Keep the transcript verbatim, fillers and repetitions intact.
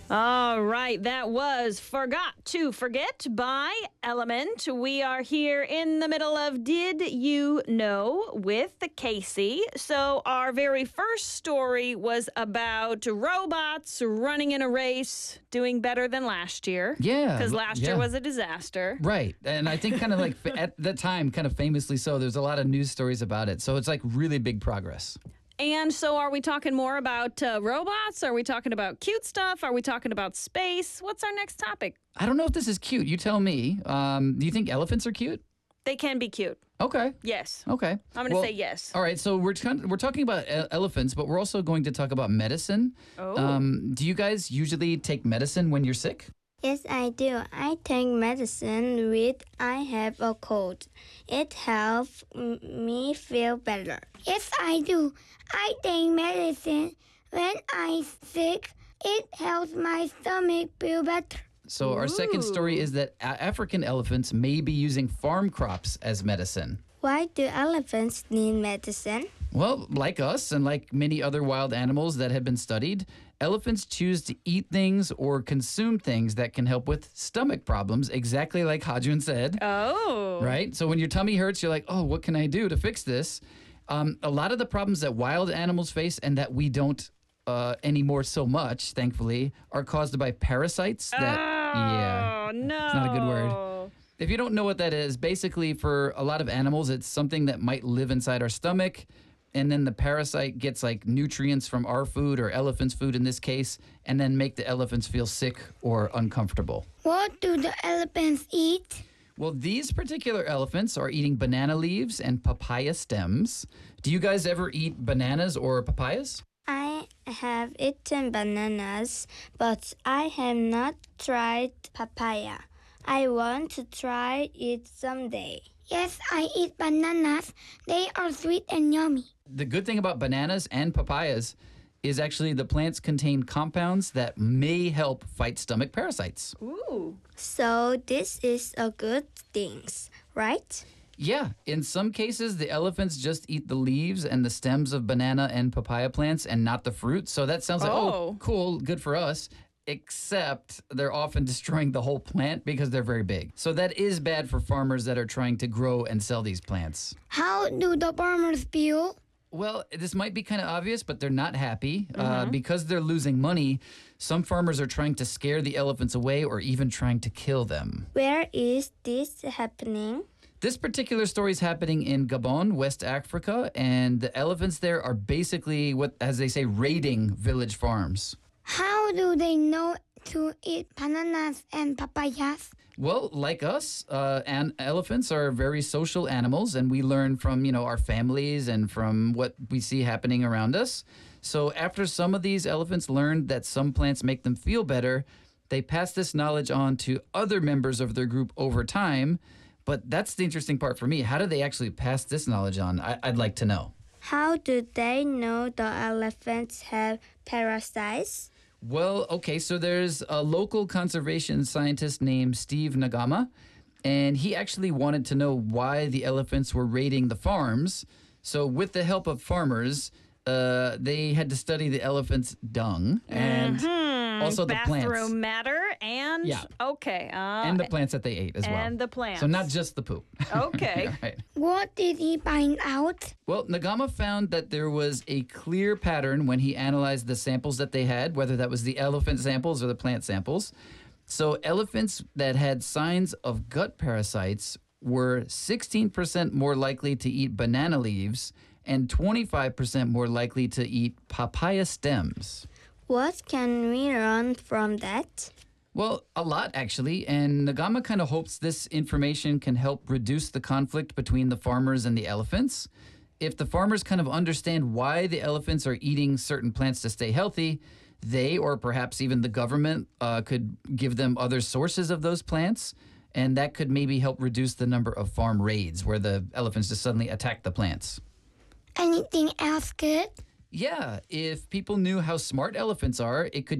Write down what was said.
All right, that was Forgot to Forget by Element. We are here in the middle of Did You Know with Casey. So our very first story was about robots running in a race, doing better than last year. Yeah. Because last yeah. year was a disaster. Right. And I think kind of like at the time, kind of famously so, there's a lot of news stories about it. So it's like really big progress. And so are we talking more about uh, robots? Are we talking about cute stuff? Are we talking about space? What's our next topic? I don't know if this is cute. You tell me. Um, do you think elephants are cute? They can be cute. Okay. Yes. Okay. I'm going to Well, say yes. All right. So we're kind we're talking about e- elephants, but we're also going to talk about medicine. Oh. Um, do you guys usually take medicine when you're sick? Yes, I do. I take medicine when I have a cold. It helps m- me feel better. Yes, I do. I take medicine when I'm sick. It helps my stomach feel better. So our second story Ooh. is that a- African elephants may be using farm crops as medicine. Why do elephants need medicine? Well, like us and like many other wild animals that have been studied, elephants choose to eat things or consume things that can help with stomach problems, exactly like Hajun said. Oh. Right? So when your tummy hurts, you're like, oh, what can I do to fix this? Um, a lot of the problems that wild animals face and that we don't uh, anymore so much, thankfully, are caused by parasites. That yeah, Oh, no. it's not a good word. If you don't know what that is, basically for a lot of animals, it's something that might live inside our stomach. And then the parasite gets like nutrients from our food or elephant's food in this case, and then make the elephants feel sick or uncomfortable. What do the elephants eat? Well, these particular elephants are eating banana leaves and papaya stems. Do you guys ever eat bananas or papayas? I have eaten bananas, but I have not tried papaya. I want to try it someday. Yes, I eat bananas. They are sweet and yummy. The good thing about bananas and papayas is actually the plants contain compounds that may help fight stomach parasites. Ooh. So this is a good thing, right? Yeah, in some cases, the elephants just eat the leaves and the stems of banana and papaya plants and not the fruit. So that sounds like, oh, Oh. cool, good for us. Except they're often destroying the whole plant because they're very big. So that is bad for farmers that are trying to grow and sell these plants. How do the farmers feel? Well, this might be kind of obvious, but they're not happy. Uh, because they're losing money, some farmers are trying to scare the elephants away or even trying to kill them. Where is this happening? This particular story is happening in Gabon, West Africa, and the elephants there are basically what, as they say, raiding village farms. How do they know to eat bananas and papayas? Well, like us, uh, and elephants are very social animals, and we learn from, you know, our families and from what we see happening around us. So after some of these elephants learned that some plants make them feel better, they pass this knowledge on to other members of their group over time. But that's the interesting part for me. How do they actually pass this knowledge on? I- I'd like to know. How do they know the elephants have parasites? Well, okay, so there's a local conservation scientist named Steve Nagama, and he actually wanted to know why the elephants were raiding the farms. So, with the help of farmers, uh, they had to study the elephants' dung and also the plants. Bathroom matter and Yeah. okay. Uh, And the plants that they ate as well. and the plants. So, not just the poop. Okay. All right. What did he find out? Well, Nagama found that there was a clear pattern when he analyzed the samples that they had, whether that was the elephant samples or the plant samples. So elephants that had signs of gut parasites were sixteen percent more likely to eat banana leaves and twenty-five percent more likely to eat papaya stems. What can we learn from that? Well, a lot actually, and Nagama kind of hopes this information can help reduce the conflict between the farmers and the elephants. If the farmers kind of understand why the elephants are eating certain plants to stay healthy, they or perhaps even the government uh, could give them other sources of those plants, and that could maybe help reduce the number of farm raids where the elephants just suddenly attack the plants. Anything else good? Yeah, if people knew how smart elephants are, it could